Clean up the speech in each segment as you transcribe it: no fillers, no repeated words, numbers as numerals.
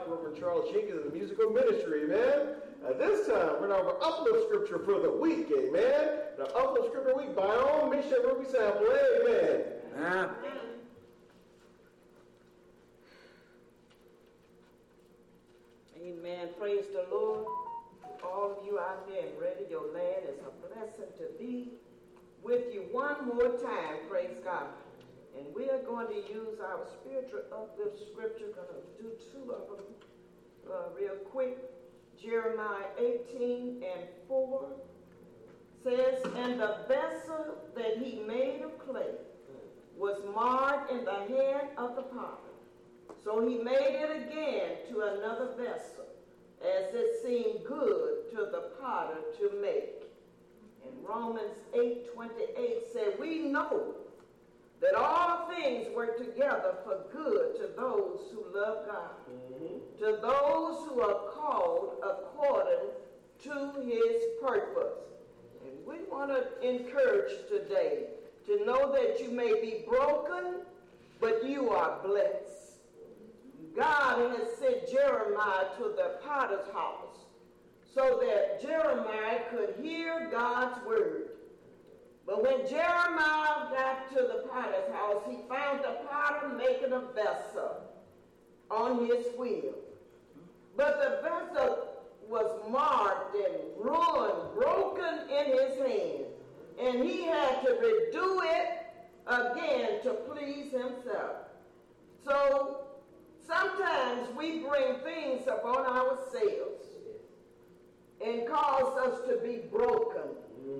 Reverend Charles Jenkins of the musical ministry, amen. At this time, we're now over uplift scripture for the week, amen. The uplift scripture week by all Mission Ruby Sample, amen. Amen. Praise the Lord. All of you out there in Radio Land, it's a blessing to be with you one more time, praise God. And we are going to use our spiritual uplift scripture. Going to do two of them real quick. Jeremiah 18:4 says, "And the vessel that he made of clay was marred in the hand of the potter. So he made it again to another vessel, as it seemed good to the potter to make." And Romans 8:28 said, "We know that all things work together for good to those who love God, to those who are called according to his purpose." And we want to encourage today to know that you may be broken, but you are blessed. God has sent Jeremiah to the potter's house so that Jeremiah could hear God's word. But when Jeremiah got to the potter's house, he found the potter making a vessel on his wheel. But the vessel was marred and ruined, broken in his hand. And he had to redo it again to please himself. So sometimes we bring things upon ourselves and cause us to be broken.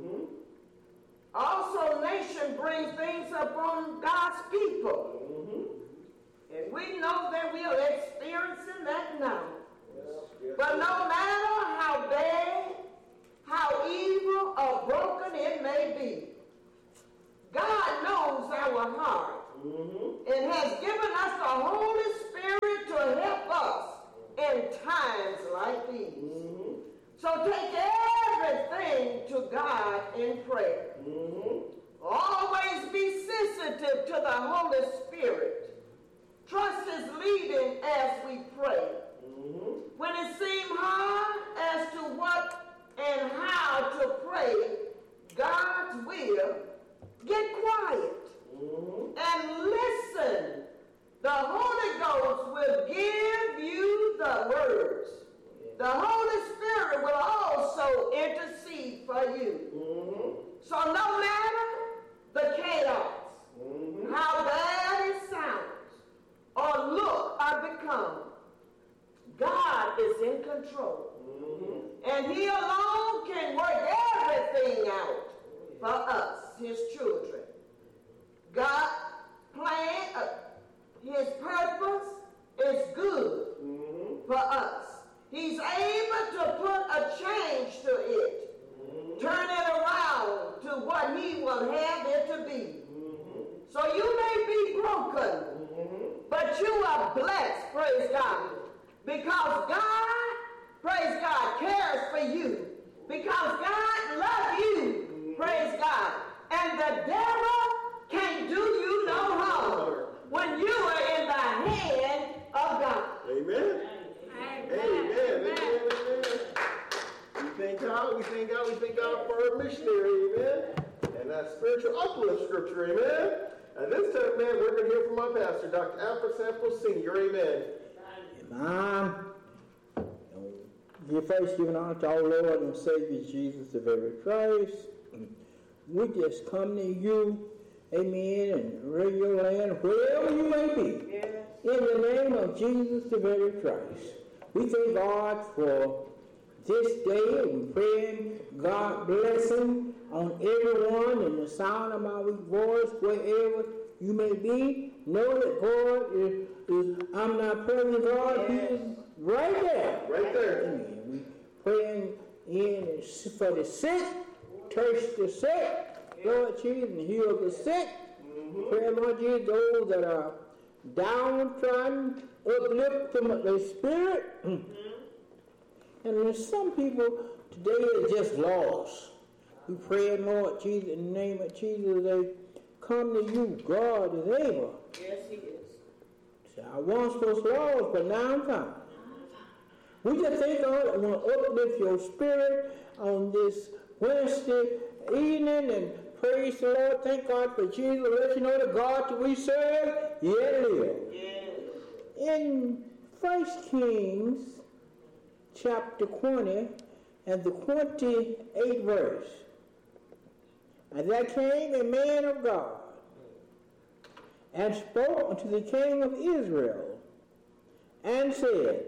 Also, nation brings things upon God's people. And we know that we are experiencing that now. But no matter how bad, how evil or broken it may be, God knows our heart and has given us the Holy Spirit to help us in times like these. So take everything to God in prayer. Always be sensitive to the Holy Spirit. Trust his leading as we pray. When it seems hard as to what and how to pray God's will, get quiet and listen. The Holy Ghost will give you the words. The Holy Spirit will also intercede for you. So no matter the chaos, how bad it sounds, or look or become, God is in control. And he alone can work everything out for us, his children. God's plan, his purpose is good for us. He's able to put a change to it, turn it around to what he will have it to be. So you may be broken, but you are blessed, praise God. Because God, praise God, cares for you. Because God loves you, praise God. And the devil can't do you no harm when you are in the hand of God. Amen. Amen. We thank God, we thank God for our missionary, amen. And that spiritual uplift scripture, amen. And this time, man, we're going to hear from our pastor, Dr. Alfred Sample Sr., amen. Amen. Give first giving honor to our Lord and Savior Jesus the very Christ. We just come to you, amen, and Radio Land, wherever you may be. Yes. In the name of Jesus the very Christ. We thank God for this day and praying God blessing on everyone in the sound of my voice, wherever you may be. Know that God is omnipresent God. Yes. He is right there. Right there. Amen. We praying in for the sick, touch the sick, Lord Jesus, and heal the sick. Pray, Lord Jesus, those that are downtrodden, uplift them with their spirit. And there's some people today are just lost. We pray, Lord Jesus, in the name of Jesus, they come to you. God is able. Yes, he is. So I once was lost, but now I'm found. We just thank God. I want to uplift your spirit on this Wednesday evening and praise the Lord. Thank God for Jesus. Let you know the God that we serve, yet live. Yeah. In 1 Kings chapter 20 and the 28th verse. And there came a man of God and spoke unto the king of Israel and said,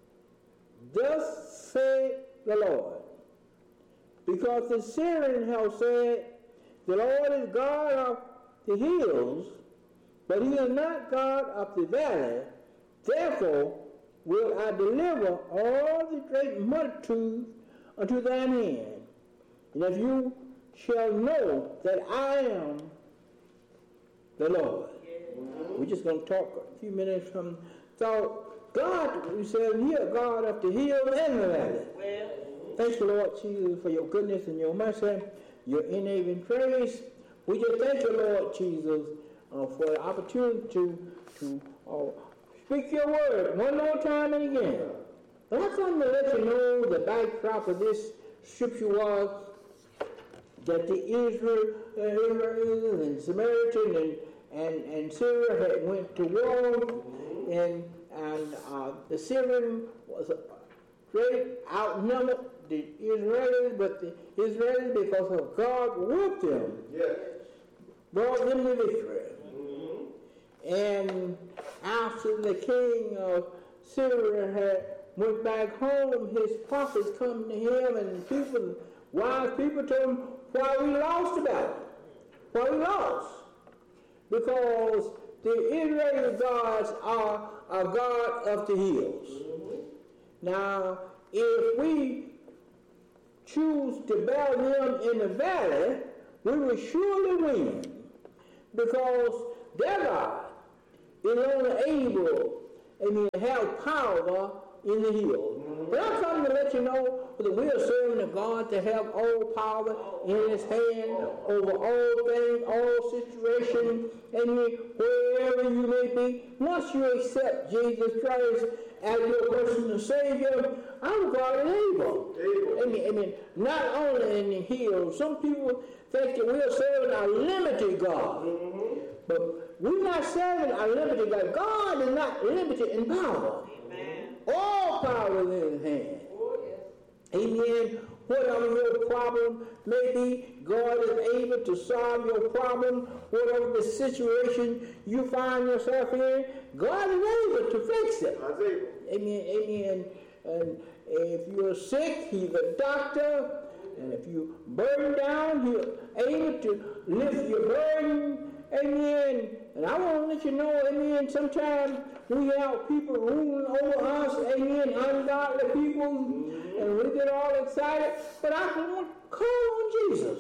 Thus saith the Lord, because the Syrians have said, The Lord is God of the hills, but he is not God of the valley. Therefore will I deliver all the great multitude unto thine hand. And if you shall know that I am the Lord. We're just going to talk a few minutes from thought. God, we said, here, God of the hills and the valley. Thanks the Lord Jesus for your goodness and your mercy, your enabling grace. We just thank you, Lord Jesus, for the opportunity to speak your word one more time and again. But I come to let you know the backdrop of this scripture was that the Israel and Samaritan and Syria had went to war, and the Syrian was great outnumbered the Israelis, but the Israelis, because of God with them, brought them the victory. And after the king of Syria had went back home, his prophets come to him, and people, wise people, told him why we lost the battle. Why we lost? Because the Israeli gods are a God of the hills. Now, if we choose to bow them in the valley, we will surely win, because their God is only able, to have power in the hills. But I come to let you know that we are serving a God to have all power in his hand over all things, all situations, and wherever you may be. Once you accept Jesus Christ as your personal Savior, I'm God is able. Not only in the hills. Some people think that we're serving a limited God. But we're not serving a limited God. God is not limited in power. All power is in his hand. Amen. Whatever your problem may be, God is able to solve your problem. Whatever the situation you find yourself in, God is able to fix it. Amen. And if you're sick, he's a doctor. And if you burden down, he's able to lift your burden. Amen. And I want to let you know, amen, sometimes we have people ruling over us, amen, ungodly people, and we get all excited. But I want to call on Jesus.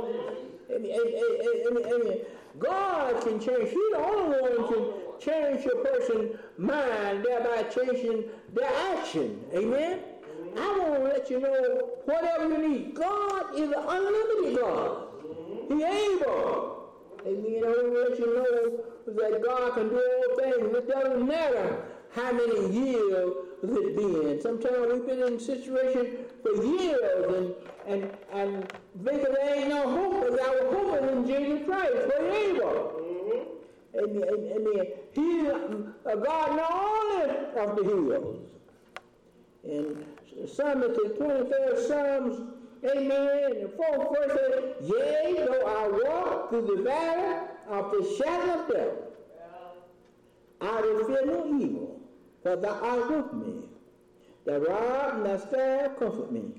Amen. God can change. He's the only one who can change your person's mind, thereby changing their action. Amen. I want to let you know, whatever you need, God is an unlimited God. He's able. Amen. I want to let you know that God can do all things. It doesn't matter how many years it's been. Sometimes we've been in a situation for years and think there ain't no hope, but our hope is in Jesus Christ. We're able. Amen. He's a God not only of the hills. And Psalm, the 23rd Psalms, amen, and the 4th verse says, Yea, though I walk through the valley of the shadow of death, I will fear no evil, for thou art with me. Thy rod and thy staff comfort me.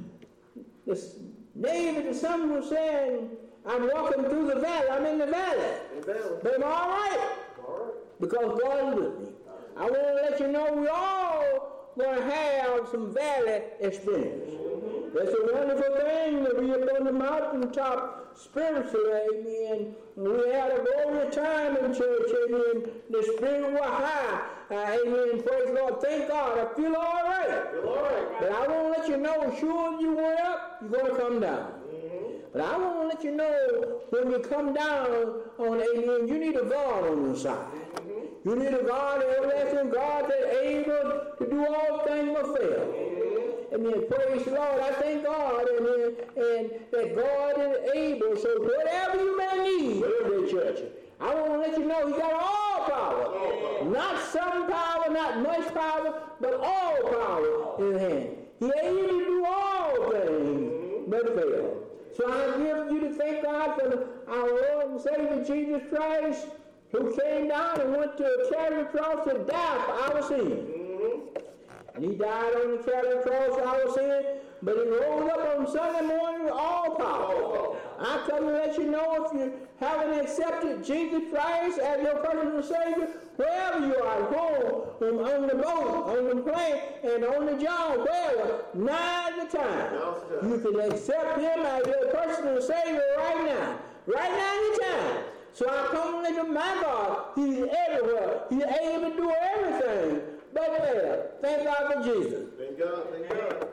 David, the son, was saying, I'm walking through the valley. I'm in the valley. But I'm all right. Because God is with me. I want to let you know we all going to have some valley experience. That's a wonderful thing to be up on the mountaintop spiritually, amen. We had a glorious time in church, amen. The spirit was high, amen. Praise the Lord. Thank God. I feel all right. But I want to let you know, sure you went up, you're going to come down. But I want to let you know, when you come down on, amen, you need a God on your side. You need a God, an everlasting God that's able to do all things but fail. And then praise the Lord. I thank God and that God is able. So whatever you may need in the church, I want to let you know He got all power. Not some power, not much power, but all power in His hand. He able to do all things but fail. So I give you to thank God for our Lord and Savior Jesus Christ, who came down and went to a Calvary cross to die for our sins. And He died on the Calvary cross for our sins, but He rose up on Sunday morning with all power. I come to let you know, if you haven't accepted Jesus Christ as your personal Savior, wherever you are, at home, on the boat, on the plane, and on the job, wherever, now's the time. You can accept Him as your personal Savior right now. Right now is the time. So I come to my God. He's everywhere. He's able to do everything but fail. Thank God for Jesus. Thank God. Thank God.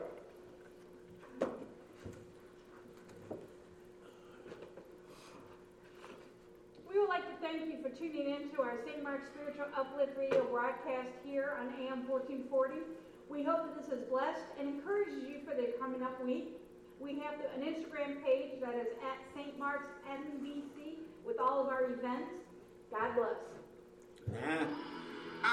We would like to thank you for tuning in to our St. Mark's Spiritual Uplift radio broadcast here on AM 1440. We hope that this has blessed and encourages you for the coming up week. We have an Instagram page that is at St. Mark's NBC with all of our events. God bless.